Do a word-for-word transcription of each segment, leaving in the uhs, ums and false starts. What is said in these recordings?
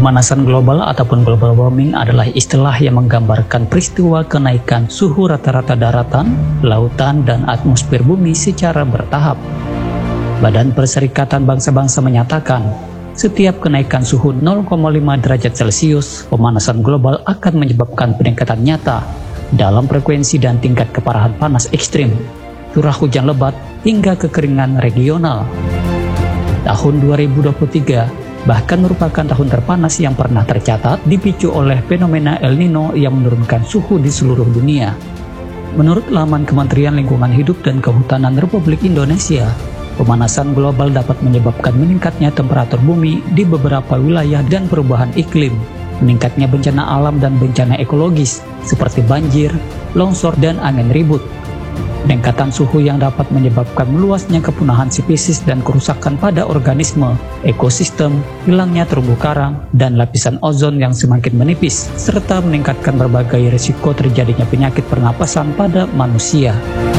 Pemanasan global ataupun global warming adalah istilah yang menggambarkan peristiwa kenaikan suhu rata-rata daratan, lautan, dan atmosfer bumi secara bertahap. Badan Perserikatan Bangsa-Bangsa menyatakan, setiap kenaikan suhu nol koma lima derajat Celcius, pemanasan global akan menyebabkan peningkatan nyata dalam frekuensi dan tingkat keparahan panas ekstrim, curah hujan lebat, hingga kekeringan regional. Tahun dua ribu dua puluh tiga bahkan merupakan tahun terpanas yang pernah tercatat, dipicu oleh fenomena El Nino yang menurunkan suhu di seluruh dunia. Menurut laman Kementerian Lingkungan Hidup dan Kehutanan Republik Indonesia, pemanasan global dapat menyebabkan meningkatnya temperatur bumi di beberapa wilayah dan perubahan iklim, meningkatnya bencana alam dan bencana ekologis seperti banjir, longsor, dan angin ribut. Peningkatan suhu yang dapat menyebabkan meluasnya kepunahan spesies dan kerusakan pada organisme, ekosistem, hilangnya terumbu karang, dan lapisan ozon yang semakin menipis, serta meningkatkan berbagai risiko terjadinya penyakit pernapasan pada manusia.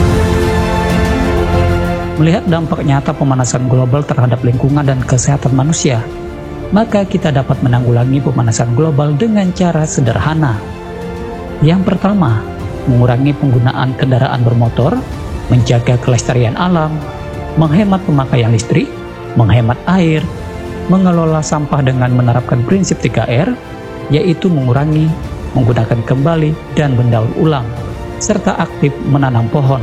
Melihat dampak nyata pemanasan global terhadap lingkungan dan kesehatan manusia, maka kita dapat menanggulangi pemanasan global dengan cara sederhana. Yang pertama, mengurangi penggunaan kendaraan bermotor, menjaga kelestarian alam, menghemat pemakaian listrik, menghemat air, mengelola sampah dengan menerapkan prinsip tiga R, yaitu mengurangi, menggunakan kembali, dan mendaur ulang, serta aktif menanam pohon.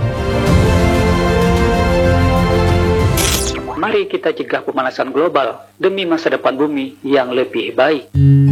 Mari kita cegah pemanasan global demi masa depan bumi yang lebih baik.